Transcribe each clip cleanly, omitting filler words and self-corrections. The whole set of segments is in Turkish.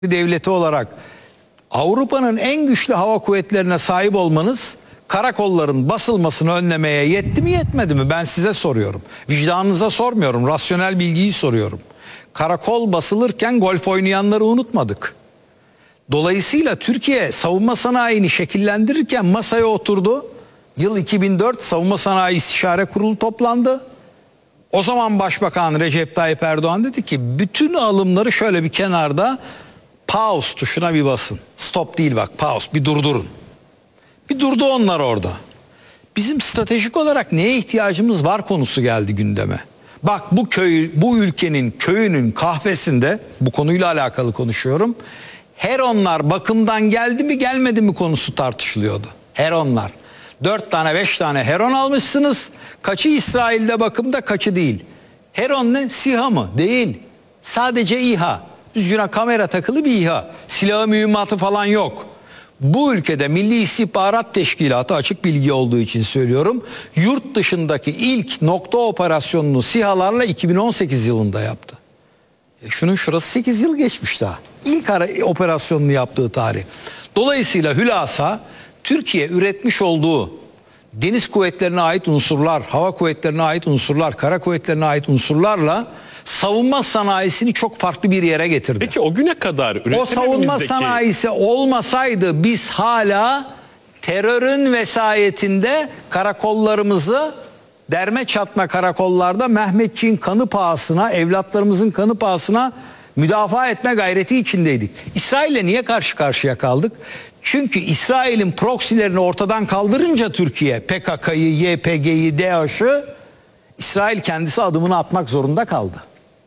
devleti olarak Avrupa'nın en güçlü hava kuvvetlerine sahip olmanız karakolların basılmasını önlemeye yetti mi yetmedi mi? Ben size soruyorum. Vicdanınıza sormuyorum. Rasyonel bilgiyi soruyorum. Karakol basılırken golf oynayanları unutmadık. Dolayısıyla Türkiye savunma sanayini şekillendirirken masaya oturdu. Yıl 2004 Savunma Sanayi İstişare Kurulu toplandı. O zaman Başbakan Recep Tayyip Erdoğan dedi ki bütün alımları şöyle bir kenarda pause tuşuna bir basın. Stop değil bak, pause, bir durdurun. Bir durdu onlar orada. Bizim stratejik olarak neye ihtiyacımız var konusu geldi gündeme. Bak bu ülkenin köyünün kahvesinde, bu konuyla alakalı konuşuyorum. Heronlar bakımdan geldi mi gelmedi mi konusu tartışılıyordu. Heronlar. 4 tane 5 tane Heron almışsınız. Kaçı İsrail'de bakımda, kaçı değil. Heron ne? SİHA mı? Değil. Sadece İHA. Üstüne kamera takılı bir İHA. Silahı mühimmatı falan yok. Bu ülkede Milli İstihbarat Teşkilatı, açık bilgi olduğu için söylüyorum, yurt dışındaki ilk nokta operasyonunu SİHA'larla 2018 yılında yaptı. Şunun şurası 8 yıl geçmiş daha. İlk operasyonunu yaptığı tarih. Dolayısıyla hülasa Türkiye üretmiş olduğu deniz kuvvetlerine ait unsurlar, hava kuvvetlerine ait unsurlar, kara kuvvetlerine ait unsurlarla savunma sanayisini çok farklı bir yere getirdi. Peki o güne kadar o savunma sanayisi olmasaydı biz hala terörün vesayetinde karakollarımızı derme çatma karakollarda Mehmetçiğin kanı pahasına, evlatlarımızın kanı pahasına müdafaa etme gayreti içindeydik. İsrail'le niye karşı karşıya kaldık? Çünkü İsrail'in proksilerini ortadan kaldırınca Türkiye, PKK'yı, YPG'yi, DAEŞ'ı, İsrail kendisi adımını atmak zorunda kaldı.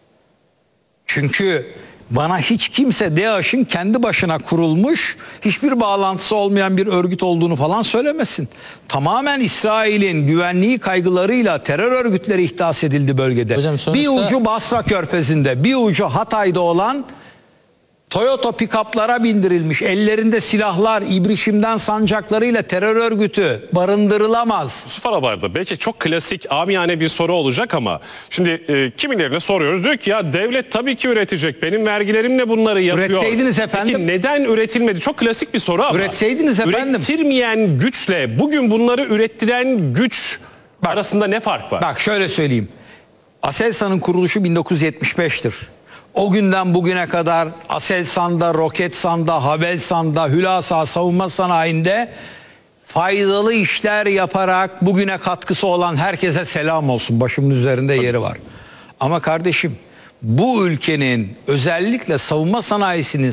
Çünkü bana hiç kimse DAEŞ'in kendi başına kurulmuş, hiçbir bağlantısı olmayan bir örgüt olduğunu falan söylemesin. Tamamen İsrail'in güvenliği kaygılarıyla terör örgütleri ihdas edildi bölgede. Hocam, sonuçta... Bir ucu Basra Körfezi'nde, bir ucu Hatay'da olan Toyota pikaplara bindirilmiş, ellerinde silahlar, ibrişimden sancaklarıyla terör örgütü barındırılamaz. Yusuf Alabar'da belki çok klasik, amiyane bir soru olacak ama şimdi kimilerine soruyoruz. Diyor ki ya devlet tabii ki üretecek. Benim vergilerimle bunları yapıyor. Üretseydiniz efendim. Peki neden üretilmedi? Çok klasik bir soru ama. Üretseydiniz efendim. Ürettirmeyen güçle bugün bunları ürettiren güç arasında ne fark var? Bak şöyle söyleyeyim. Aselsan'ın kuruluşu 1975'tir. O günden bugüne kadar Aselsan'da, Roketsan'da, Havelsan'da, hülasa savunma sanayinde faydalı işler yaparak bugüne katkısı olan herkese selam olsun. Başımın üzerinde yeri var. Ama kardeşim, bu ülkenin özellikle savunma sanayisinin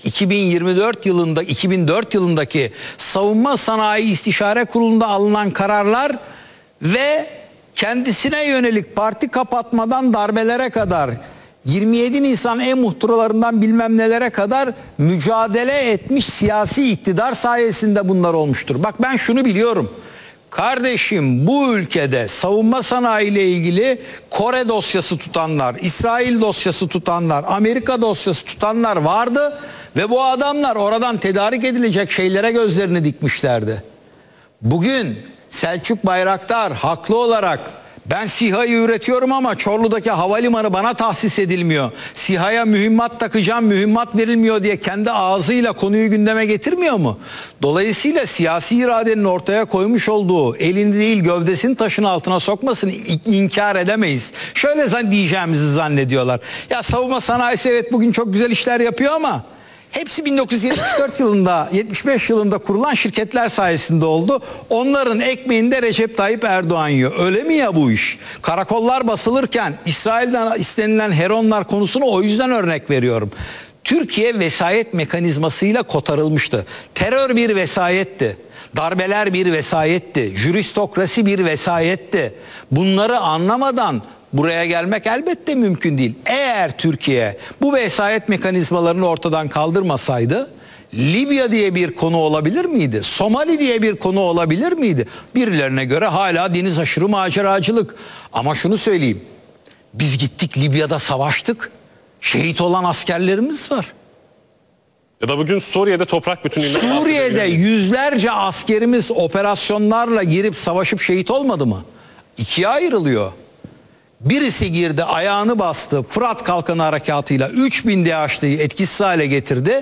2004 yılındaki Savunma Sanayi İstişare Kurulu'nda alınan kararlar ve kendisine yönelik parti kapatmadan darbelere kadar 27 Nisan muhtıralarından bilmem nelere kadar mücadele etmiş siyasi iktidar sayesinde bunlar olmuştur. Bak ben şunu biliyorum. Kardeşim, bu ülkede savunma sanayi ile ilgili Kore dosyası tutanlar, İsrail dosyası tutanlar, Amerika dosyası tutanlar vardı ve bu adamlar oradan tedarik edilecek şeylere gözlerini dikmişlerdi. Bugün Selçuk Bayraktar haklı olarak ben SİHA'yı üretiyorum ama Çorlu'daki havalimanı bana tahsis edilmiyor, SİHA'ya mühimmat takacağım, mühimmat verilmiyor diye kendi ağzıyla konuyu gündeme getirmiyor mu? Dolayısıyla siyasi iradenin ortaya koymuş olduğu elini değil gövdesini taşın altına sokmasını inkar edemeyiz. Şöyle diyeceğimizi zannediyorlar. Ya savunma sanayisi evet bugün çok güzel işler yapıyor ama hepsi 1974 yılında, 75 yılında kurulan şirketler sayesinde oldu. Onların ekmeğinde Recep Tayyip Erdoğan yiyor. Öyle mi ya bu iş? Karakollar basılırken İsrail'den istenilen Heronlar konusunu o yüzden örnek veriyorum. Türkiye vesayet mekanizmasıyla kotarılmıştı. Terör bir vesayetti. Darbeler bir vesayetti. Jüristokrasi bir vesayetti. Bunları anlamadan buraya gelmek elbette mümkün değil. Eğer Türkiye bu vesayet mekanizmalarını ortadan kaldırmasaydı Libya diye bir konu olabilir miydi? Somali diye bir konu olabilir miydi? Birilerine göre hala deniz aşırı maceracılık. Ama şunu söyleyeyim. Biz gittik Libya'da savaştık. Şehit olan askerlerimiz var. Ya da bugün Suriye'de toprak bütünlüğünden Suriye'de yüzlerce askerimiz operasyonlarla girip savaşıp şehit olmadı mı? İkiye ayrılıyor. Birisi girdi, ayağını bastı, Fırat Kalkanı Harekatı'yla 3000 DH'lıyı etkisiz hale getirdi.